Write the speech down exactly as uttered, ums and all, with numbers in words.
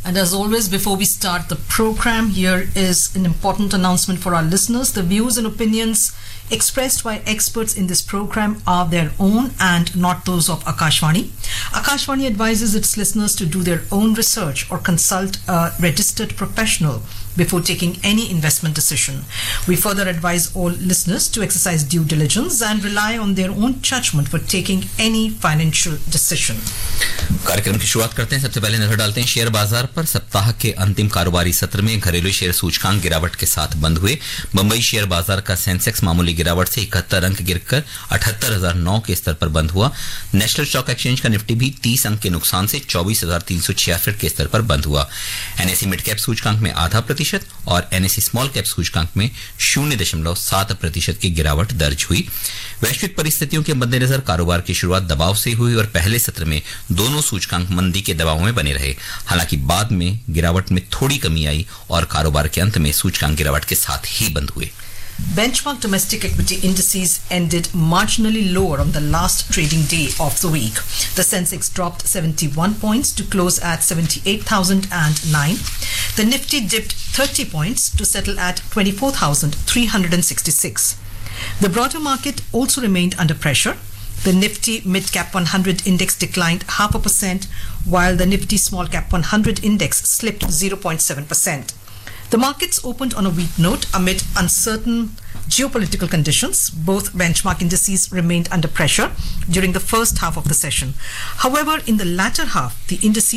And as always, before we start the program, here is an important announcement for our listeners. The views and opinions expressed by experts in this program are their own and not those of Akashvani. Akashvani advises its listeners to do their own research or consult a registered professional before taking any investment decision. We further advise all listeners to exercise due diligence and rely on their own judgment for taking any financial decision. कार्यक्रम की शुरुआत करते हैं। सबसे पहले नजर डालते हैं शेयर बाजार पर। सप्ताह के अंतिम कारोबारी सत्र में घरेलू शेयर सूचकांक गिरावट के साथ बंद हुए। मुंबई शेयर बाजार का सेंसेक्स मामूली गिरावट से इकहत्तर अंक गिरकर अठहत्तर हजार नौ के स्तर पर बंद हुआ। नेशनल स्टॉक एक्सचेंज का निफ्टी भी तीस अंक के नुकसान से चौबीस हजार तीन सौ छियासठ के स्तर पर बंद हुआ। एनएसई मिड कैप सूचकांक में आधा प्रतिशत और एनएसई स्मॉल कैप सूचकांक में शून्य दशमलव सात प्रतिशत की गिरावट दर्ज हुई। वैश्विक परिस्थितियों के मद्देनजर कारोबार की शुरुआत दबाव से हुई और पहले सत्र में दोनों सूचकांक मंदी के दबाव में बने रहे। हालांकि बाद में गिरावट में थोड़ी कमी आई और कारोबार के अंत में सूचकांक गिरावट के साथ ही बंद हुए। Benchmark domestic equity indices ended marginally lower on the last trading day of the week. The Sensex dropped seventy-one points to close at seventy-eight thousand nine. The Nifty dipped thirty points to settle at twenty-four thousand three hundred sixty-six. The broader market also remained under pressure. The Nifty Mid Cap one hundred index declined half a percent, while the Nifty Small Cap one hundred index slipped zero point seven percent. The markets opened on a weak note amid uncertain geopolitical conditions. Both benchmark indices remained under pressure during the first half of the session. However, in the latter half, the indices